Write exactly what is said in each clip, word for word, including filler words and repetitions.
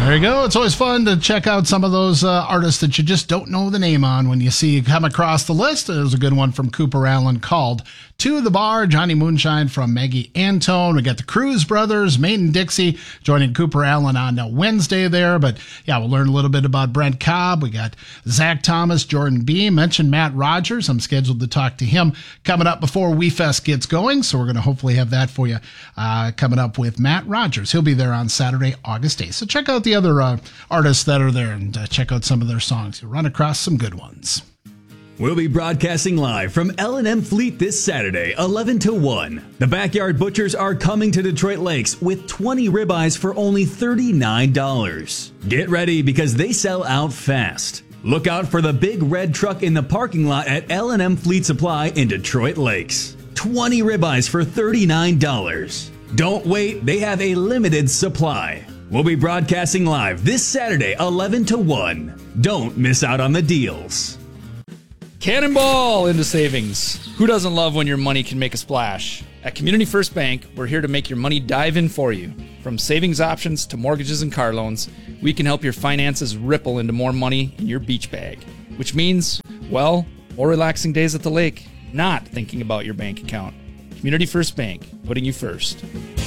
There you go. It's always fun to check out some of those uh, artists that you just don't know the name on when you see you come across the list. There's a good one from Cooper Allen called To the Bar, Johnny Moonshine from Maggie Antone. We got the Cruz Brothers, Maiden Dixie joining Cooper Allen on uh, Wednesday there. But yeah, we'll learn a little bit about Brent Cobb. We got Zach Thomas, Jordan B. Mentioned Matt Rogers. I'm scheduled to talk to him coming up before WeFest gets going. So we're going to hopefully have that for you uh, coming up with Matt Rogers. He'll be there on Saturday, August eighth. So check out the other uh, artists that are there and uh, check out some of their songs. You'll run across some good ones. We'll be broadcasting live from L and M Fleet this Saturday, eleven to one. The Backyard Butchers are coming to Detroit Lakes with twenty ribeyes for only thirty-nine dollars. Get ready because they sell out fast. Look out for the big red truck in the parking lot at L and M Fleet Supply in Detroit Lakes. twenty ribeyes for thirty-nine dollars. Don't wait, they have a limited supply. We'll be broadcasting live this Saturday, eleven to one. Don't miss out on the deals. Cannonball into savings. Who doesn't love when your money can make a splash? At Community First Bank, we're here to make your money dive in for you. From savings options to mortgages and car loans, we can help your finances ripple into more money in your beach bag. Which means, well, more relaxing days at the lake, not thinking about your bank account. Community First Bank, putting you first.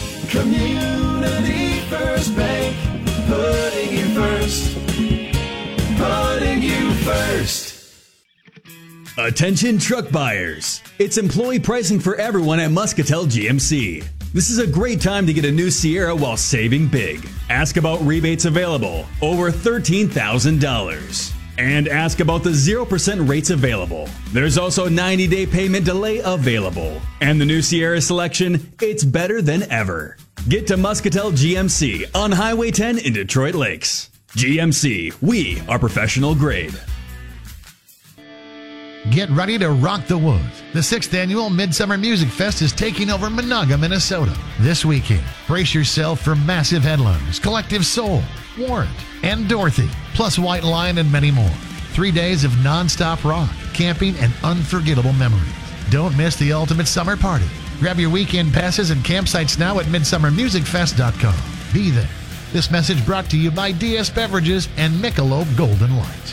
Community First Bank, putting you first, putting you first. Attention truck buyers. It's employee pricing for everyone at Muscatel G M C. This is a great time to get a new Sierra while saving big. Ask about rebates available, over thirteen thousand dollars. And ask about the zero percent rates available. There's also ninety-day payment delay available. And the new Sierra selection, it's better than ever. Get to Muscatel G M C on Highway ten in Detroit Lakes. G M C, we are professional grade. Get ready to rock the woods. The sixth annual Midsummer Music Fest is taking over Monaga, Minnesota this weekend. Brace yourself for massive headliners, Collective Soul, Warrant, and Dorothy, plus White Lion and many more. Three days of nonstop rock, camping, and unforgettable memories. Don't miss the ultimate summer party. Grab your weekend passes and campsites now at midsummer music fest dot com. Be there. This message brought to you by D S Beverages and Michelob Golden Light.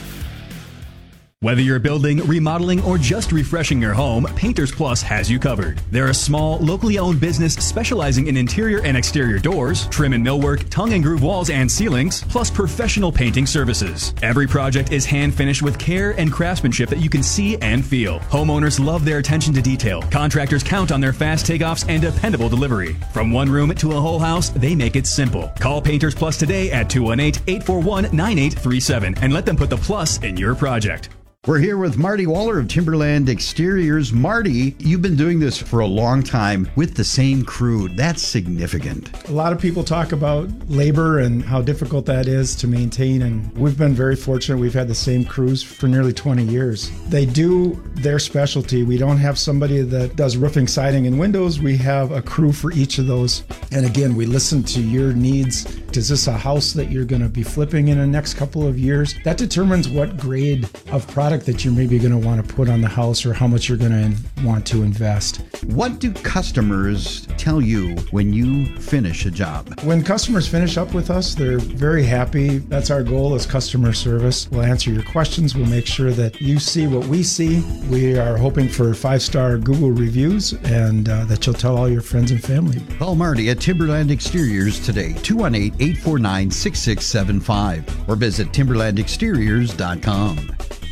Whether you're building, remodeling, or just refreshing your home, Painters Plus has you covered. They're a small, locally owned business specializing in interior and exterior doors, trim and millwork, tongue and groove walls and ceilings, plus professional painting services. Every project is hand finished with care and craftsmanship that you can see and feel. Homeowners love their attention to detail. Contractors count on their fast takeoffs and dependable delivery. From one room to a whole house, they make it simple. Call Painters Plus today at two one eight, eight four one, nine eight three seven and let them put the plus in your project. We're here with Marty Waller of Timberland Exteriors. Marty, you've been doing this for a long time with the same crew. That's significant. A lot of people talk about labor and how difficult that is to maintain, and we've been very fortunate. We've had the same crews for nearly twenty years. They do their specialty. We don't have somebody that does roofing, siding, and windows. We have a crew for each of those. And again, we listen to your needs. Is this a house that you're going to be flipping in the next couple of years? That determines what grade of product that you're maybe going to want to put on the house or how much you're going to want to invest. What do customers tell you when you finish a job? When customers finish up with us, they're very happy. That's our goal as customer service. We'll answer your questions. We'll make sure that you see what we see. We are hoping for five-star Google reviews and uh, that you'll tell all your friends and family. Call Marty at Timberland Exteriors today, two one eight, eight four nine, six six seven five, or visit timberland exteriors dot com.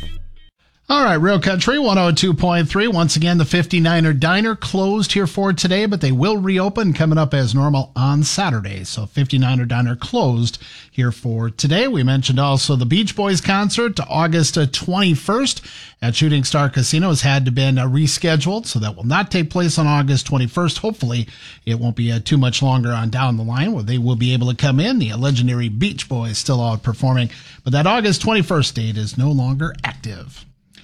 All right, Real Country one oh two point three. Once again, the fifty-niner Diner closed here for today, but they will reopen coming up as normal on Saturday. So fifty-niner Diner closed here for today. We mentioned also the Beach Boys concert to August twenty-first at Shooting Star Casino has had to been uh, rescheduled, so that will not take place on August twenty-first. Hopefully, it won't be uh, too much longer on down the line where they will be able to come in. The legendary Beach Boys still out performing, but that August twenty-first date is no longer active.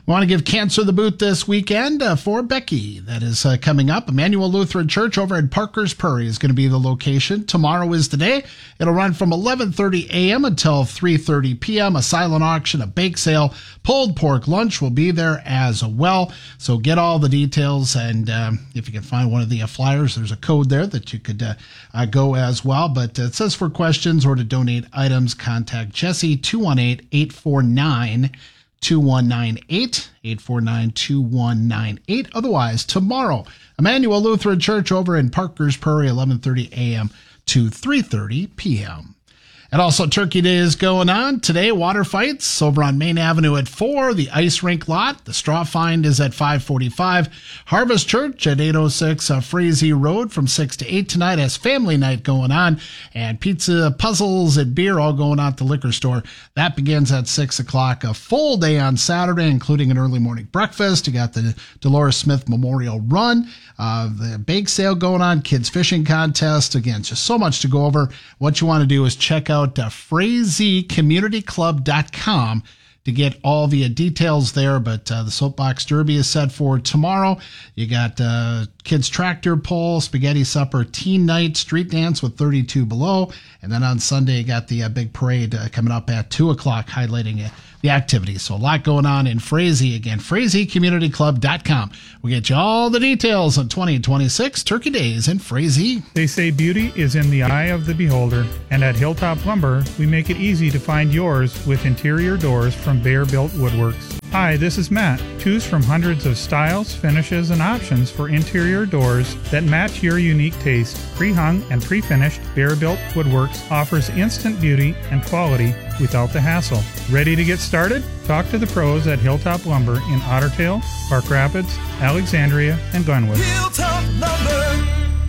We want to give cancer the boot this weekend uh, for Becky. That is uh, coming up. Emmanuel Lutheran Church over at Parker's Prairie is going to be the location. Tomorrow is the day. It'll run from eleven thirty a.m. until three thirty p.m. A silent auction, a bake sale, pulled pork lunch will be there as well. So get all the details, and um, if you can find one of the uh, flyers, there's a code there that you could uh, uh, go as well. But uh, it says for questions or to donate items, contact Jesse, two one eight, eight four nine, two one nine eight, eight four nine, two one nine eight. Otherwise, tomorrow, Emmanuel Lutheran Church over in Parker's Prairie, eleven thirty a.m. to three thirty p.m. And also Turkey Day is going on today. Water fights over on Main Avenue at four. The ice rink lot. The straw find is at five forty-five. Harvest Church at eight oh six uh, Frazee Road from six to eight tonight as family night going on. And pizza, puzzles, and beer all going on at the liquor store. That begins at six o'clock. A full day on Saturday, including an early morning breakfast. You got the Dolores Smith Memorial Run. Uh, the bake sale going on. Kids fishing contest. Again, just so much to go over. What you want to do is check out Uh, Frazee Community Club dot com to get all the uh, details there. But uh, the Soapbox Derby is set for tomorrow. You got uh, kids tractor pull, spaghetti supper, teen night, street dance with thirty-two below. And then on Sunday, you got the uh, big parade uh, coming up at two o'clock, highlighting uh, the activities. So a lot going on in Frazee. Again, Frazee Community Club dot com. We'll get you all the details on twenty twenty-six Turkey Days in Frazee. They say beauty is in the eye of the beholder, and at Hilltop Lumber, we make it easy to find yours with interior doors from Bear Built Woodworks. Hi, this is Matt. Choose from hundreds of styles, finishes, and options for interior doors that match your unique taste. Pre-hung and pre-finished, Bear Built Woodworks offers instant beauty and quality without the hassle. Ready to get started? Talk to the pros at Hilltop Lumber in Otter Tail, Park Rapids, Alexandria, and Glenwood. Hilltop Lumber.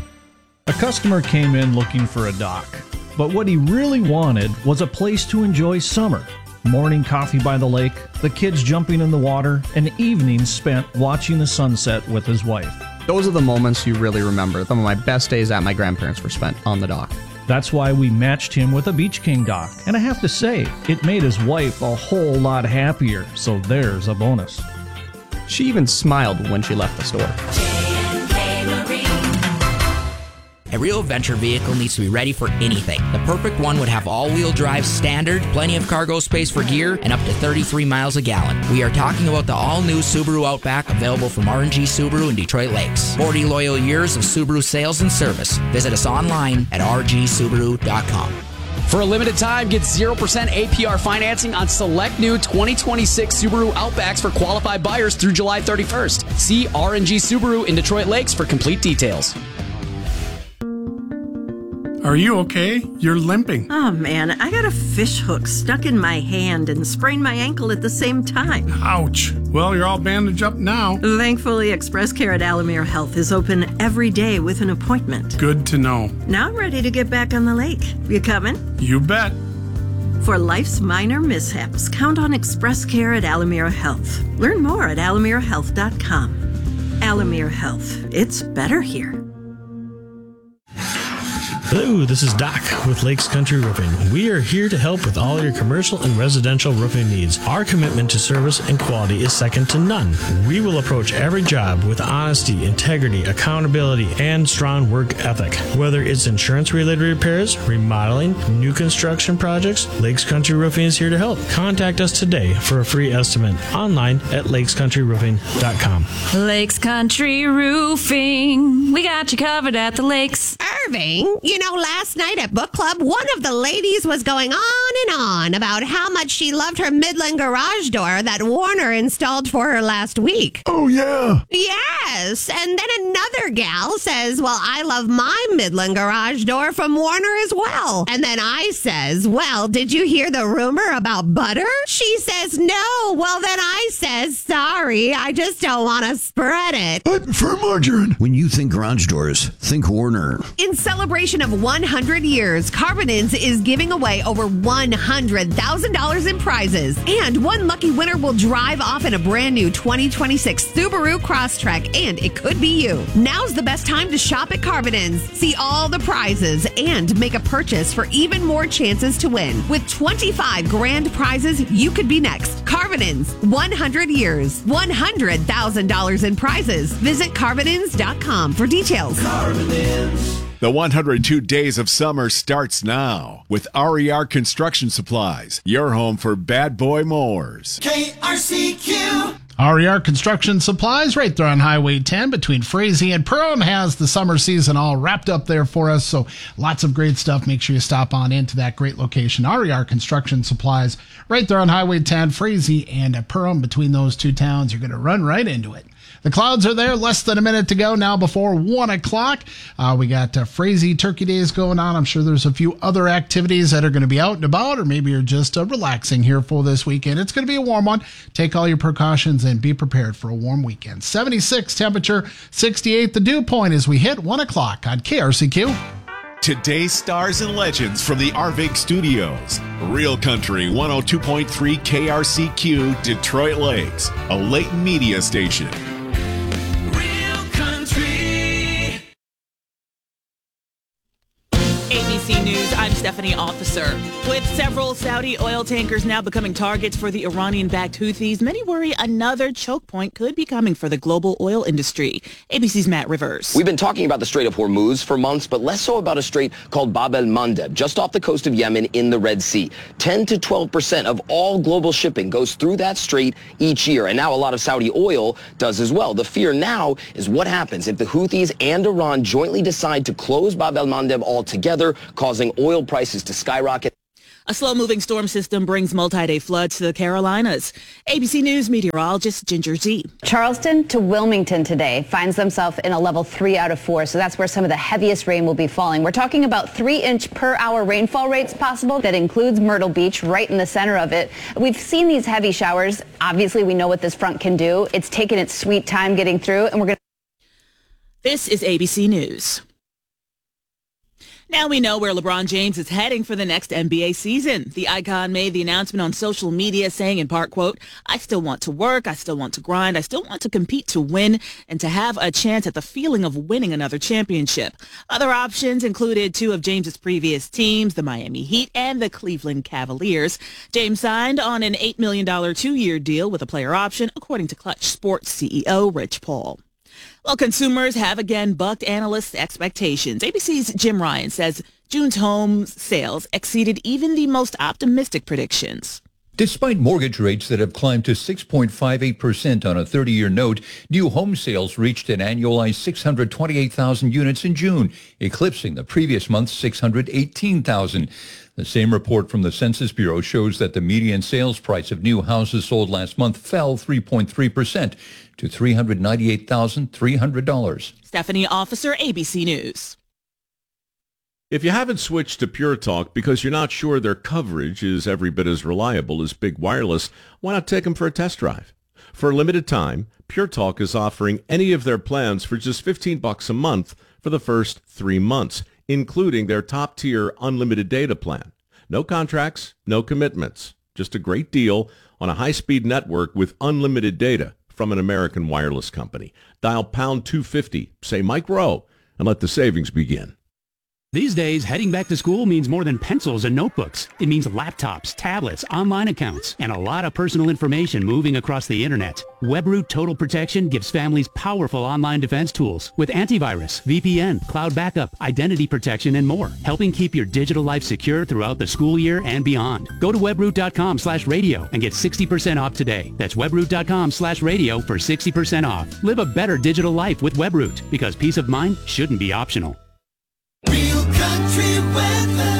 A customer came in looking for a dock, but what he really wanted was a place to enjoy summer. Morning coffee by the lake, the kids jumping in the water, and evenings spent watching the sunset with his wife. Those are the moments you really remember. Some of my best days at my grandparents were spent on the dock. That's why we matched him with a Beach King dock. And I have to say, it made his wife a whole lot happier, so there's a bonus. She even smiled when she left the store. A real adventure vehicle needs to be ready for anything. The perfect one would have all-wheel drive standard, plenty of cargo space for gear, and up to thirty-three miles a gallon. We are talking about the all-new Subaru Outback, available from R and G Subaru in Detroit Lakes. forty loyal years of Subaru sales and service. Visit us online at r g subaru dot com. For a limited time, get zero percent A P R financing on select new twenty twenty-six Subaru Outbacks for qualified buyers through July thirty-first. See R and G Subaru in Detroit Lakes for complete details. Are you okay? You're limping. Oh, man, I got a fish hook stuck in my hand and sprained my ankle at the same time. Ouch. Well, you're all bandaged up now. Thankfully, Express Care at Alamere Health is open every day with an appointment. Good to know. Now I'm ready to get back on the lake. You coming? You bet. For life's minor mishaps, count on Express Care at Alamere Health. Learn more at alamere health dot com. Alamere Health. It's better here. Hello, this is Doc with Lakes Country Roofing. We are here to help with all your commercial and residential roofing needs. Our commitment to service and quality is second to none. We will approach every job with honesty, integrity, accountability, and strong work ethic. Whether it's insurance-related repairs, remodeling, new construction projects, Lakes Country Roofing is here to help. Contact us today for a free estimate online at lakes country roofing dot com. Lakes Country Roofing. We got you covered at the lakes. Irving, you know, last night at book club, one of the ladies was going on and on about how much she loved her Midland garage door that Warner installed for her last week. Oh, yeah. Yes. And then another gal says, well, I love my Midland garage door from Warner as well. And then I says, well, did you hear the rumor about butter? She says, no. Well, then I says, sorry, I just don't want to spread it. I prefer margarine. When you think garage doors, think Warner. In celebration of one hundred years, Carbonins is giving away over one one hundred thousand dollars in prizes. And one lucky winner will drive off in a brand new twenty twenty-six Subaru Crosstrek, and it could be you. Now's the best time to shop at Carvinens. See all the prizes and make a purchase for even more chances to win. With twenty-five grand prizes, you could be next. Carvinens, one hundred years, one hundred thousand dollars in prizes. Visit Carvinens dot com for details. Carvinens. The one hundred two Days of Summer starts now with R E R Construction Supplies, your home for bad boy mowers. K R C Q. R E R Construction Supplies right there on Highway ten between Frazee and Perham has the summer season all wrapped up there for us. So lots of great stuff. Make sure you stop on into that great location. R E R Construction Supplies right there on Highway ten, Frazee and Perham. Between those two towns, you're going to run right into it. The clouds are there. Less than a minute to go now before one o'clock. Uh, we got uh, Frazee Turkey Days going on. I'm sure there's a few other activities that are going to be out and about, or maybe you're just uh, relaxing here for this weekend. It's going to be a warm one. Take all your precautions and be prepared for a warm weekend. seventy-six temperature, sixty-eight the dew point as we hit one o'clock on K R C Q. Today's stars and legends from the Arvig Studios. Real Country one oh two point three K R C Q, Detroit Lakes, a Leighton media station. A B C News, I'm Stephanie Officer. With several Saudi oil tankers now becoming targets for the Iranian-backed Houthis, many worry another choke point could be coming for the global oil industry. A B C's Matt Rivers. We've been talking about the Strait of Hormuz for months, but less so about a strait called Bab el-Mandeb, just off the coast of Yemen in the Red Sea. ten to twelve percent of all global shipping goes through that strait each year, and now a lot of Saudi oil does as well. The fear now is what happens if the Houthis and Iran jointly decide to close Bab el-Mandeb altogether, causing oil prices to skyrocket. A slow-moving storm system brings multi-day floods to the Carolinas. A B C News meteorologist Ginger Z. Charleston to Wilmington today finds themselves in a level three out of four, so that's where some of the heaviest rain will be falling. We're talking about three inch per hour rainfall rates possible. That includes Myrtle Beach, right in the center of it. We've seen these heavy showers. Obviously, we know what this front can do. It's taken its sweet time getting through, and we're going to... This is A B C News. Now we know where LeBron James is heading for the next N B A season. The icon made the announcement on social media saying in part, quote, I still want to work, I still want to grind, I still want to compete to win and to have a chance at the feeling of winning another championship. Other options included two of James's previous teams, the Miami Heat and the Cleveland Cavaliers. James signed on an eight million dollars two-year deal with a player option, according to Clutch Sports C E O Rich Paul. Well, consumers have again bucked analysts' expectations. A B C's Jim Ryan says June's home sales exceeded even the most optimistic predictions. Despite mortgage rates that have climbed to six point five eight percent on a thirty-year note, new home sales reached an annualized six hundred twenty-eight thousand units in June, eclipsing the previous month's six hundred eighteen thousand. The same report from the Census Bureau shows that the median sales price of new houses sold last month fell three point three percent to three hundred ninety-eight thousand three hundred dollars. Stephanie Officer, A B C News. If you haven't switched to Pure Talk because you're not sure their coverage is every bit as reliable as Big Wireless, why not take them for a test drive? For a limited time, Pure Talk is offering any of their plans for just fifteen bucks a month for the first three months, including their top-tier unlimited data plan. No contracts, no commitments, just a great deal on a high-speed network with unlimited data from an American wireless company. Dial pound two fifty, say Mike Rowe, and let the savings begin. These days, heading back to school means more than pencils and notebooks. It means laptops, tablets, online accounts, and a lot of personal information moving across the internet. WebRoot Total Protection gives families powerful online defense tools with antivirus, V P N, cloud backup, identity protection, and more, helping keep your digital life secure throughout the school year and beyond. Go to webroot.com slash radio and get sixty percent off today. That's webroot.com slash radio for sixty percent off. Live a better digital life with WebRoot, because peace of mind shouldn't be optional. Real country weather.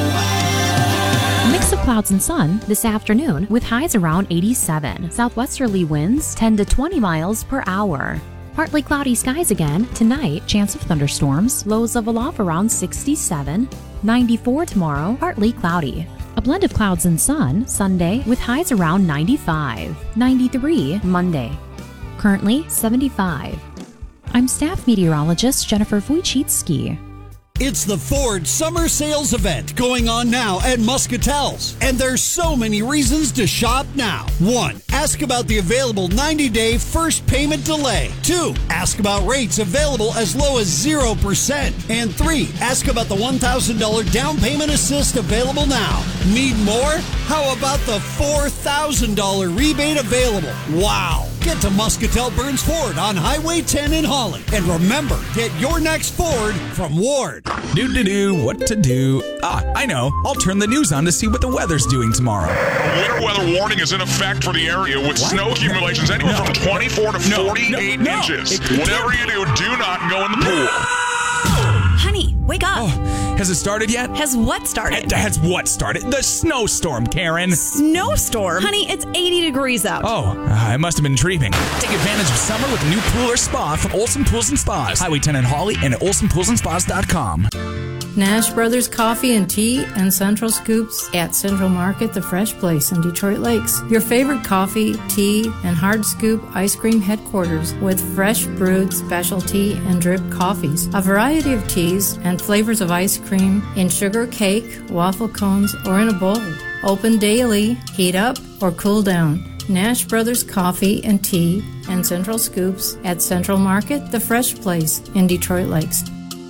Mix of clouds and sun this afternoon with highs around eighty-seven. Southwesterly winds ten to twenty miles per hour. Partly cloudy skies again tonight. Chance of thunderstorms. Lows level off around sixty-seven. ninety-four tomorrow. Partly cloudy. A blend of clouds and sun Sunday with highs around ninety-five. ninety-three Monday. Currently seventy-five. I'm staff meteorologist Jennifer Wojcicki. It's the Ford Summer Sales Event going on now at Muscatel's. And there's so many reasons to shop now. One, ask about the available ninety-day first payment delay. Two, ask about rates available as low as zero percent. And three, ask about the one thousand dollars down payment assist available now. Need more? How about the four thousand dollars rebate available? Wow! Get to Muscatel Burns Ford on Highway ten in Holly. And remember, get your next Ford from Ward. Do do do, what to do? Ah, I know. I'll turn the news on to see what the weather's doing tomorrow. A winter weather warning is in effect for the area with what? Snow accumulations anywhere no. from twenty-four to no, forty-eight no, no. inches. It, Whatever you do, do not go in the pool. Honey, wake up. Oh, has it started yet? Has what started? It has what started? The snowstorm, Karen. Snowstorm? Honey, it's eighty degrees out. Oh, uh, it must have been dreaming. Take advantage of summer with a new pool or spa from Olson Pools and Spas. Highway ten in Holly and at olson pools and spas dot com. Nash Brothers Coffee and Tea and Central Scoops at Central Market, the Fresh Place in Detroit Lakes. Your favorite coffee, tea, and hard scoop ice cream headquarters with fresh brewed specialty and drip coffees. A variety of teas and flavors of ice cream in sugar cake, waffle cones, or in a bowl. Open daily, heat up, or cool down. Nash Brothers Coffee and Tea and Central Scoops at Central Market, the Fresh Place in Detroit Lakes.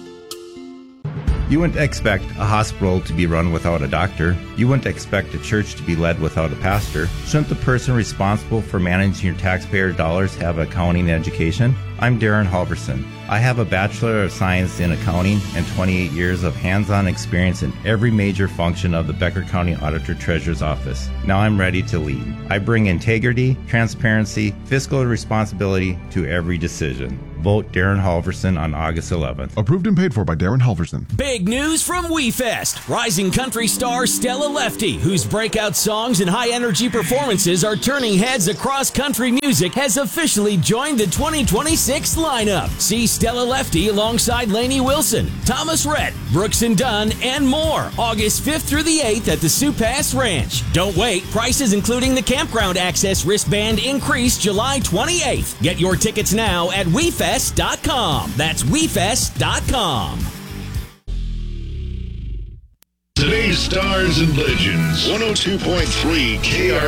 You wouldn't expect a hospital to be run without a doctor. You wouldn't expect a church to be led without a pastor. Shouldn't the person responsible for managing your taxpayer dollars have accounting education? I'm Darren Halverson. I have a Bachelor of Science in Accounting and twenty-eight years of hands-on experience in every major function of the Becker County Auditor Treasurer's Office. Now I'm ready to lead. I bring integrity, transparency, fiscal responsibility to every decision. Vote Darren Halverson on August eleventh. Approved and paid for by Darren Halverson. Big news from WeFest. Rising country star Stella Lefty, whose breakout songs and high-energy performances are turning heads across country music, has officially joined the twenty twenty-six lineup. See Stella Lefty alongside Lainey Wilson, Thomas Rhett, Brooks and Dunn, and more. August fifth through the eighth at the Sioux Pass Ranch. Don't wait. Prices including the campground access wristband increase July twenty-eighth. Get your tickets now at we fest dot com. That's we fest dot com. Today's Stars and Legends, one oh two point three K R